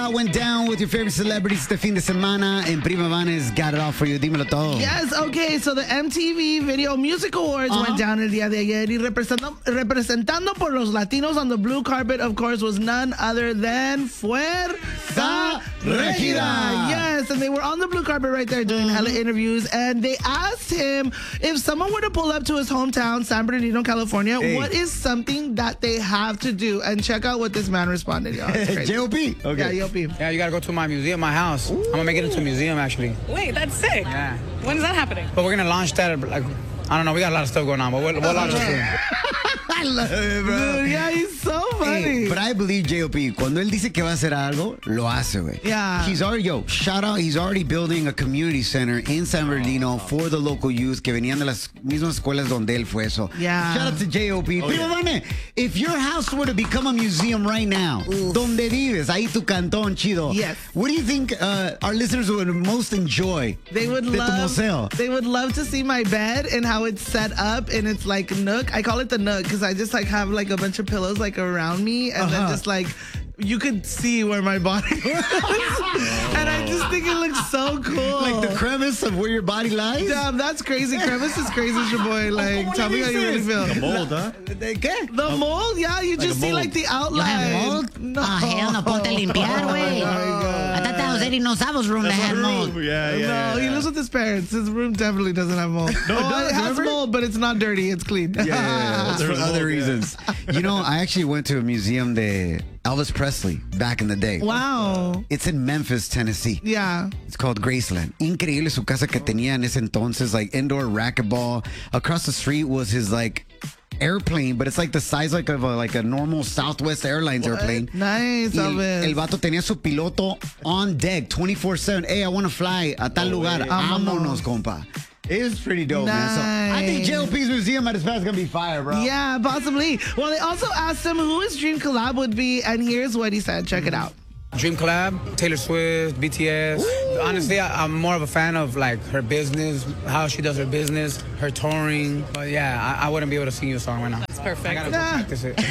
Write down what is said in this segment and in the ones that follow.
Went down with your favorite celebrities este fin de semana, and Prima Vanes got it all for you. Dímelo todo. Yes, okay, so the MTV Video Music Awards went down el día de ayer, y representando por los latinos on the blue carpet, of course, was none other than Fuerza Regida. Yes, and they were on the blue carpet right there doing hella interviews, and they asked him if someone were to pull up to his hometown, San Bernardino, California, what is something that they have to do? And check out what this man responded, y'all. J.O.P. Okay. Yeah, J.O.P. Yeah, you gotta go to my museum, my house. Ooh. I'm gonna make it into a museum, actually. Wait, that's sick. Yeah. When is that happening? But we're gonna launch that, like, I don't know, we got a lot of stuff going on, but we'll launch it soon. I love it, bro. Dude, yeah, he's so funny. Hey, but I believe J.O.P. Cuando él dice que va a hacer algo, lo hace, güey. Yeah. He's already building a community center in San Bernardino for the local youth que venían de las mismas escuelas donde él fue. So, yeah. Shout out to J.O.P. Prima Vane, if your house were to become a museum right now, donde vives, ahí tu cantón chido. Yes. What do you think our listeners would most enjoy? They would love to see my bed and how it's set up, and it's like nook. I call it the nook because I just like have like a bunch of pillows like around me, and then just like you could see where my body is. And I just think it looks so cool. Like the crevice of where your body lies? Damn, that's crazy. Crevice is crazy, your boy. Like, tell me how you really feel. The mold, huh? The mold, yeah. You just see like the outline. Mold? No. Hell no, ponte a limpiar, güey. I thought that was Eddie Nosavo's room that had mold. Yeah. No, he lives with his parents. His room definitely doesn't have mold. No, it does, it has mold, but it's not dirty. It's clean. Yeah. For other reasons. You know, I actually went to a museum de Elvis Presley back in the day. Wow. It's in Memphis, Tennessee. Yeah. It's called Graceland. Increíble su casa que tenía en ese entonces, like indoor racquetball. Across the street was his like airplane, but it's like the size like of a normal Southwest Airlines airplane. Nice, Elvis. El vato tenía su piloto on deck 24/7. Hey, I want to fly a tal lugar. Vámonos, compa. It was pretty dope, man. So I think J.O.P.'s museum at his past is going to be fire, bro. Yeah, possibly. Well, they also asked him who his dream collab would be, and here's what he said. Check it out. Dream collab, Taylor Swift, BTS. Ooh. Honestly, I'm more of a fan of like her business, how she does her business, her touring. But yeah, I wouldn't be able to sing you a song right now. That's perfect. I gotta go practice it.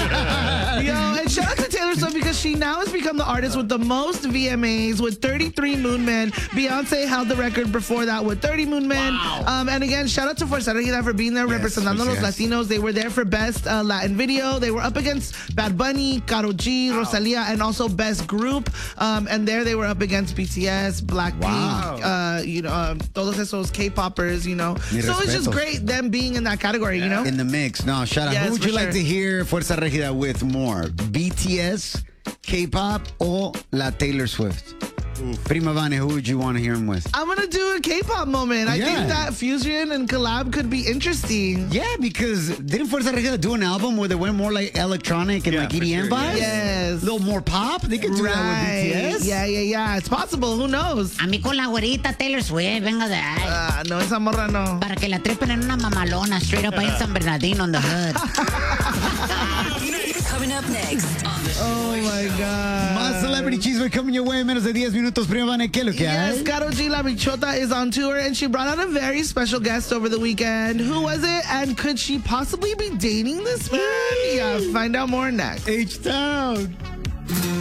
Yo, and shout out to Taylor Swift because she now has become the artist with the most VMAs with 33 Moon Men. Beyonce held the record before that with 30 Moon Men. Wow. And again, shout out to Fuerza Regida for being there, representando los Latinos. They were there for Best Latin Video. They were up against Bad Bunny, Karol G, Rosalia, and also Best Group. And there they were up against BTS, Blackpink, todos esos K-poppers, you know. So it's just great them being in that category, you know. In the mix. No, shout out. Yes, who would you like to hear Fuerza Regida with more? BTS, K-pop, or La Taylor Swift? Prima Vane, who would you want to hear him with? I'm going to do a K-pop moment. I think that fusion and collab could be interesting. Yeah, because didn't Fuerza Regida do an album where they went more like electronic and like EDM vibes? Yes. A little more pop? They could do that with BTS? Yeah. It's possible. Who knows? A mí con la güerita Taylor Swift, venga de ahí. No, esa morra no. Para que la trepen en una mamalona, straight up ahí en San Bernardino in the hood. Coming up next on the Oh my God. Más Celebrity Cheeseman coming your way in menos de 10 minutos. Prima Vane, ¿qué es lo que hay? Yes, Karol G La Bichota is on tour, and she brought out a very special guest over the weekend. Who was it? And could she possibly be dating this man? Yeah, find out more next. H-Town.